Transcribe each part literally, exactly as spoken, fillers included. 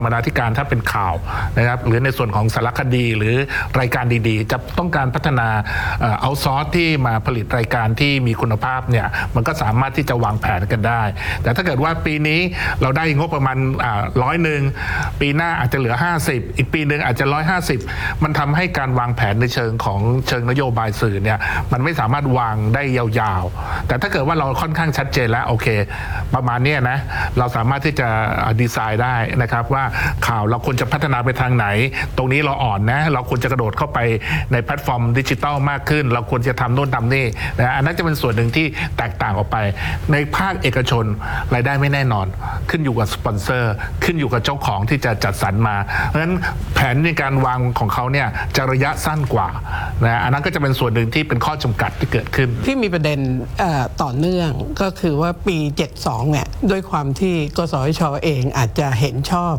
บรรณาธิการถ้าเป็นข่าวนะครับหรือในส่วนของสารคดีหรือรายการดีๆจะต้องการพัฒนาเอาซอร์สที่มาผลิตรายการที่มีคุณภาพเนี่ยมันก็สามารถที่จะวางแผนกันได้แต่ถ้าเกิดว่าปีนี้เราได้งบประมาณร้อยหนึ่งปีหน้าอาจจะเหลือห้าสิบอีกปีหนึ่งอาจจะร้อยห้าสิบมันทำให้การวางแผนในเชิงของเชิงนโยบายสื่อเนี่ยมันไม่สามารถวางได้ยาวๆแต่ถ้าเกิดว่าเราค่อนข้างชัดเจนแล้วโอเคประมาณนี้นะเราสามารถที่จะดีไซน์ได้นะครับว่าข่าวเราควรจะพัฒนาไปทางไหนตรงนี้เราอ่อนนะเราควรจะกระโดดเข้าไปในแพลตฟอร์มดิจิทัลมากขึ้นเราควรจะทำโน่นทำนี่นะอันนั้นจะเป็นส่วนหนึ่งที่แตกต่างออกไปในภาคเอกชนรายได้ไม่แน่นอนขึ้นอยู่กับสปอนเซอร์ขึ้นอยู่กับเจ้าของที่จะจัดสรรมาเพราะฉะนั้นแผนในการวางของเขาเนี่ยจะระยะสั้นกว่านะอันนั้นก็จะเป็นส่วนหนึ่งที่เป็นข้อจำกัดที่เกิดขึ้นที่มีประเด็นต่อเนื่องก็คือว่าปีเจ็ดสิบสองเนี่ยด้วยความที่กสทช.เองอาจจะเห็นชอบ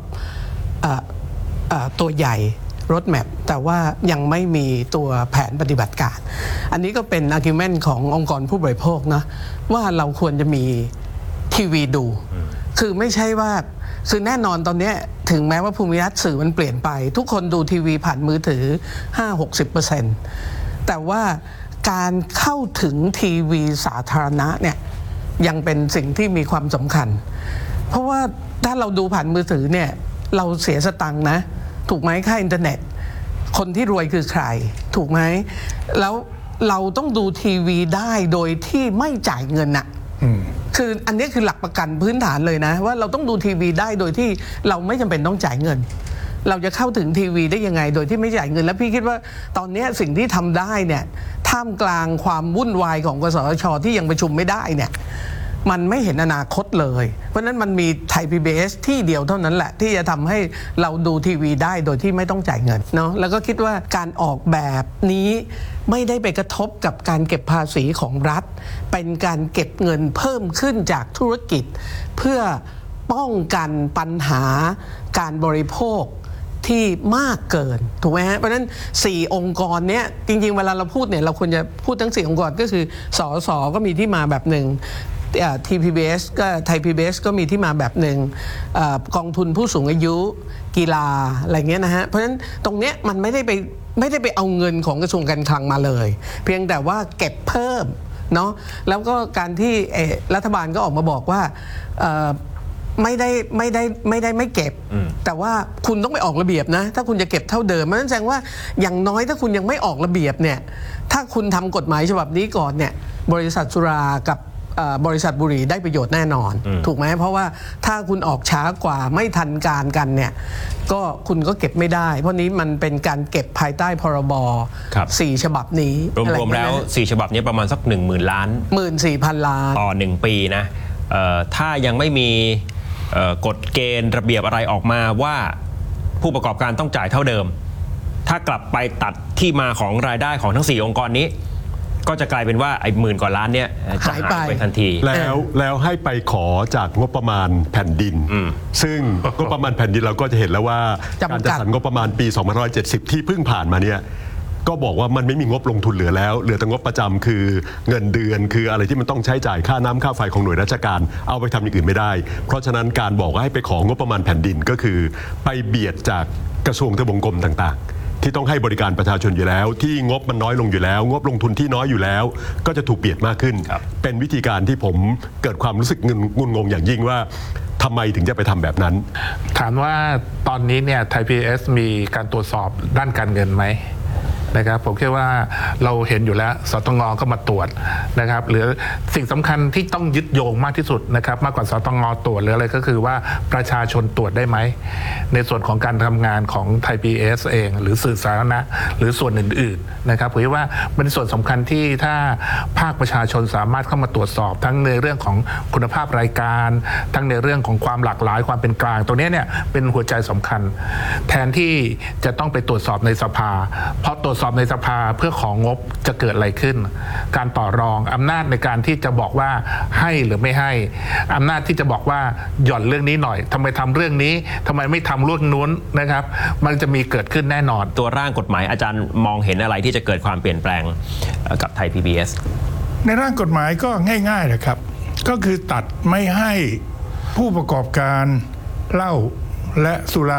ตัวใหญ่รถแมพแต่ว่ายังไม่มีตัวแผนปฏิบัติการอันนี้ก็เป็นอาร์กิวเมนต์ขององค์กรผู้บริโภคนะว่าเราควรจะมีทีวีดูคือไม่ใช่ว่าคือแน่นอนตอนนี้ถึงแม้ว่าภูมิทัศน์สื่อมันเปลี่ยนไปทุกคนดูทีวีผ่านมือถือ ห้าถึงหกสิบเปอร์เซ็นต์ แต่ว่าการเข้าถึงทีวีสาธารณะเนี่ยยังเป็นสิ่งที่มีความสำคัญเพราะว่าถ้าเราดูผ่านมือถือเนี่ยเราเสียสตังค์นะถูกไหมค่าอินเทอร์เน็ตคนที่รวยคือใครถูกไหมแล้วเราต้องดูทีวีได้โดยที่ไม่จ่ายเงินน่ะคืออันนี้คือหลักประกันพื้นฐานเลยนะว่าเราต้องดูทีวีได้โดยที่เราไม่จำเป็นต้องจ่ายเงินเราจะเข้าถึงทีวีได้ยังไงโดยที่ไม่จ่ายเงินแล้วพี่คิดว่าตอนนี้สิ่งที่ทำได้เนี่ยท่ามกลางความวุ่นวายของกสทช.ที่ยังประชุมไม่ได้เนี่ยมันไม่เห็นอนาคตเลยเพราะนั้นมันมีไทย พี บี เอส ที่เดียวเท่านั้นแหละที่จะทำให้เราดูทีวีได้โดยที่ไม่ต้องจ่ายเงินเนาะแล้วก็คิดว่าการออกแบบนี้ไม่ได้ไปกระทบกับการเก็บภาษีของรัฐเป็นการเก็บเงินเพิ่มขึ้นจากธุรกิจเพื่อป้องกันปัญหาการบริโภคที่มากเกินถูกไหมฮะเพราะฉะนั้นสี่องค์กรเนี้ยจริงๆเวลาเราพูดเนี่ยเราควรจะพูดทั้งสี่องค์กรก็คือสสก็มีที่มาแบบหนึ่งที พี บี เอส ก็ไทย พี บี เอส ก็มีที่มาแบบหนึ่งกองทุนผู้สูงอายุกีฬาอะไรเงี้ยนะฮะเพราะฉะนั้นตรงเนี้ยมันไม่ได้ไปไม่ได้ไปเอาเงินของกระทรวงการคลังมาเลยเพียงแต่ว่าเก็บเพิ่มเนาะแล้วก็การที่รัฐบาลก็ออกมาบอกว่าไม่ได้ไม่ได้ไม่ได้ไม่เก็บแต่ว่าคุณต้องไปออกระเบียบนะถ้าคุณจะเก็บเท่าเดิมมันแสดงว่าอย่างน้อยถ้าคุณยังไม่ออกระเบียบเนี่ยถ้าคุณทำกฎหมายฉบับนี้ก่อนเนี่ยบริษัทสุรากับบริษัทบุหรี่ได้ประโยชน์แน่นอนถูกไหมเพราะว่าถ้าคุณออกช้ากว่าไม่ทันการกันเนี่ยก็คุณก็เก็บไม่ได้เพราะนี้มันเป็นการเก็บภายใต้พรบสี่ฉบับนี้รวมๆแล้วสี่ฉบับนี้ประมาณสักหนึ่งหมื่นล้านหมื่นสี่พันล้านต่อหนึ่งปีนะถ้ายังไม่มีกฎเกณฑ์ระเบียบอะไรออกมาว่าผู้ประกอบการต้องจ่ายเท่าเดิมถ้ากลับไปตัดที่มาของรายได้ของทั้งสี่องค์กรนี้ก็จะกลายเป็นว่าไอ้หมื่นกว่าล้านเนี่ยหายไปทันทีแล้วแล้วให้ไปขอจากงบประมาณแผ่นดินซึ่งงบประมาณแผ่นดินเราก็จะเห็นแล้วว่าการจัดสรรงบประมาณปีสองพันห้าร้อยเจ็ดสิบที่เพิ่งผ่านมาเนี่ยก็บอกว่ามันไม่มีงบลงทุนเหลือแล้วเหลือแต่งบประจำคือเงินเดือนคืออะไรที่มันต้องใช้จ่ายค่าน้ำค่าไฟของหน่วยราชการเอาไปทำอย่างอื่นไม่ได้เพราะฉะนั้นการบอกว่าให้ไปของบประมาณแผ่นดินก็คือไปเบียดจากกระทรวงทบวงกรมต่างๆที่ต้องให้บริการประชาชนอยู่แล้วที่งบมันน้อยลงอยู่แล้วงบลงทุนที่น้อยอยู่แล้วก็จะถูกเบียดมากขึ้นเป็นวิธีการที่ผมเกิดความรู้สึกงุนงงอย่างยิ่งว่าทำไมถึงจะไปทำแบบนั้นถามว่าตอนนี้เนี่ยไทย พี บี เอส มีการตรวจสอบด้านการเงินไหมนะครับผมคิดว่าเราเห็นอยู่แล้วสตง.ก็มาตรวจนะครับหรือสิ่งสำคัญที่ต้องยึดโยงมากที่สุดนะครับมากกว่าสตง.ตรวจหรืออะไรก็คือว่าประชาชนตรวจได้ไหมในส่วนของการทำงานของไทย พี บี เอส เองหรือสื่อสาธารณะหรือส่วนอื่นๆนะครับผมคิดว่าเป็นส่วนสำคัญที่ถ้าภาคประชาชนสามารถเข้ามาตรวจสอบทั้งในเรื่องของคุณภาพรายการทั้งในเรื่องของความหลากหลายความเป็นกลางตัวนี้เนี่ยเป็นหัวใจสำคัญแทนที่จะต้องไปตรวจสอบในสภาเพราะตรวจสอบในสภาเพื่อของงบจะเกิดอะไรขึ้นการต่อรองอำนาจในการที่จะบอกว่าให้หรือไม่ให้อำนาจที่จะบอกว่าหย่อนเรื่องนี้หน่อยทำไมทำเรื่องนี้ทำไมไม่ทำเรื่องนู้นนะครับมันจะมีเกิดขึ้นแน่นอนตัวร่างกฎหมายอาจารย์มองเห็นอะไรที่จะเกิดความเปลี่ยนแปลงกับไทย พี บี เอสในร่างกฎหมายก็ง่ายๆเลยครับก็คือตัดไม่ให้ผู้ประกอบการเหล้าและสุรา